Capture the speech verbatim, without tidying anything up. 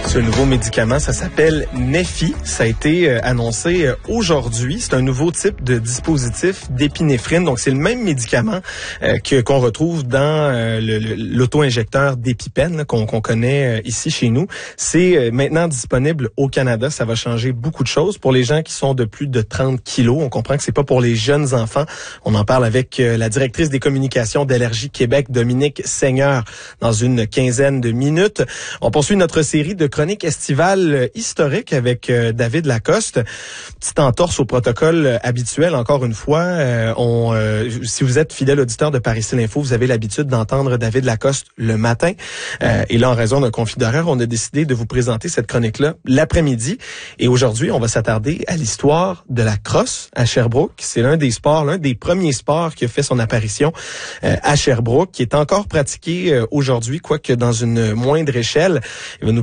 Ce nouveau médicament, ça s'appelle Neffy. Ça a été euh, annoncé euh, aujourd'hui. C'est un nouveau type de dispositif d'épinéphrine. Donc, c'est le même médicament euh, que qu'on retrouve dans euh, le, le, l'auto-injecteur d'EpiPen là, qu'on, qu'on connaît euh, ici chez nous. C'est euh, maintenant disponible au Canada. Ça va changer beaucoup de choses pour les gens qui sont de plus de trente kilos. On comprend que c'est pas pour les jeunes enfants. On en parle avec euh, la directrice des communications d'Allergie Québec, Dominique Seigneur, dans une quinzaine de minutes. On poursuit notre série de chronique estivale historique avec euh, David Lacoste. Petite entorse au protocole euh, habituel, encore une fois. Euh, on, euh, si vous êtes fidèle auditeur de Paris-Style Info, vous avez l'habitude d'entendre David Lacoste le matin. Euh, et là, en raison d'un conflit d'horaire, on a décidé de vous présenter cette chronique-là l'après-midi. Et aujourd'hui, on va s'attarder à l'histoire de la crosse à Sherbrooke. C'est l'un des sports, l'un des premiers sports qui a fait son apparition euh, à Sherbrooke, qui est encore pratiqué euh, aujourd'hui, quoique dans une moindre échelle. Il va nous